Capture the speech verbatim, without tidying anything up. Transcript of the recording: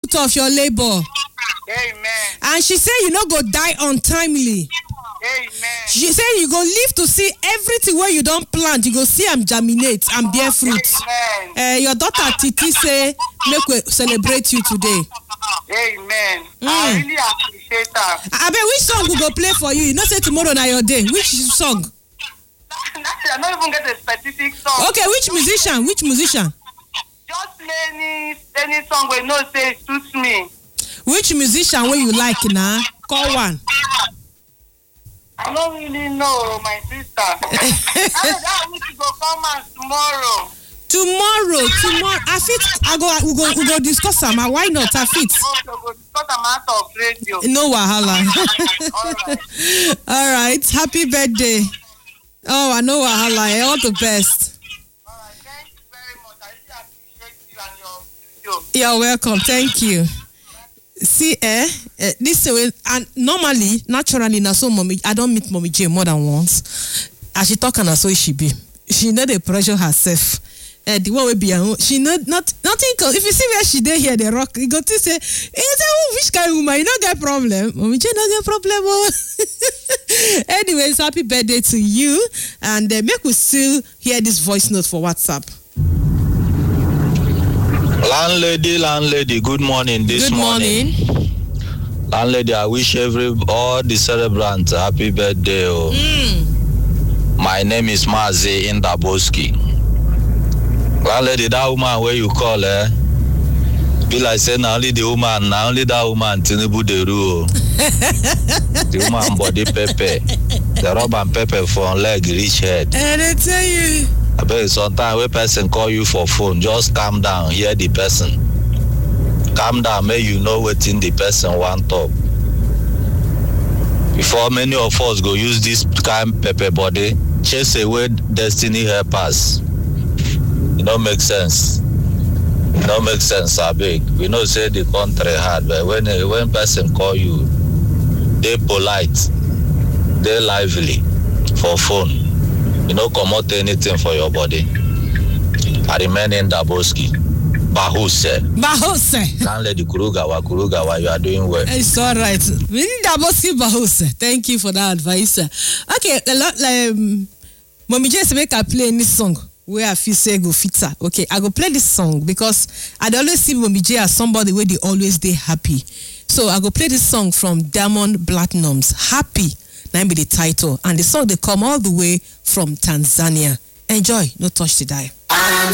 fruit of your labor. Amen. And she say you no go die untimely. Amen. She say you go live to see everything where you don't plant. You go see am germinate and bear fruit. Amen. Uh, your daughter Titi say make we celebrate you today. Amen. Mm. I really appreciate that. I bet which song we go play for you? You know say tomorrow na your day. Which song? I don't even get a specific song. Okay, which musician? Which musician? Just any any song we know say it suits me. Which musician wey you like na? Call one. I don't really know, my sister. I need to go come out tomorrow. Tomorrow, tomorrow. I fit. I go. We go. We go discuss am. Why not? I fit. Okay, go discuss am out of radio. No wahala. All right. All right. Happy birthday. Oh, I know wahala. All the best. All right. Thank you very much. I really appreciate you and your studio. You're welcome. Thank you. See, eh, eh this way, and normally, naturally, na so mommy, I don't meet mommy J more than once. As she talk and so she be, she know the pressure herself. Eh, the one will be her own. She know not nothing. If you see where she dey here, the rock, you go to say, "Hey, oh, which kind of woman? You don't get problem. Mommy J don't get problem." Oh. Anyways, happy birthday to you, and uh, make we still hear this voice note for WhatsApp. Landlady, landlady, good morning this good morning. morning. Landlady, I wish every all the celebrants happy birthday. Oh. Mm. My name is Mazi Indaboski. Landlady, that woman where you call her, eh? Be like saying only the woman, not only that woman, Tinubu the rule. The woman body pepper, the rub and pepper from leg reach head. And I tell you. I bet sometimes when person call you for phone, just calm down, hear the person. Calm down, make you know what in the person want talk. Before many of us go use this kind pepper body, chase away destiny helpers. It don't make sense. It don't make sense, I beg. We know say the country hard, but when when person call you, they polite, they lively for phone. You know, come out anything for your body. I remain in Daboski. Bahuse. Bahuse. Can't let the Kurugawa, Kurugawa, you are doing well. It's all right. We need Daboski Bahuse. Thank you for that advice. Okay, a lot like um, Mommy just make her play this song where I feel say go fit her. Okay, I go play this song because I always see Mommy J as somebody where they always stay happy. So I go play this song from Diamond Platnumz, Happy. That be the title, and the song they come all the way from Tanzania. Enjoy, no touch to die.